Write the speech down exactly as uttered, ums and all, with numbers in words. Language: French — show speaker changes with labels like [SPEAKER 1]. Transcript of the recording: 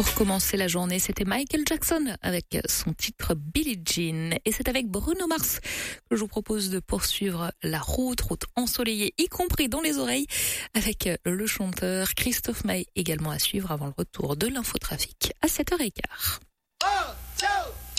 [SPEAKER 1] Pour commencer la journée, c'était Michael Jackson avec son titre Billie Jean. Et c'est avec Bruno Mars que je vous propose de poursuivre la route, route ensoleillée, y compris dans les oreilles, avec le chanteur Christophe Maé, également à suivre avant le retour de l'infotrafic à sept heures quinze.
[SPEAKER 2] Oh,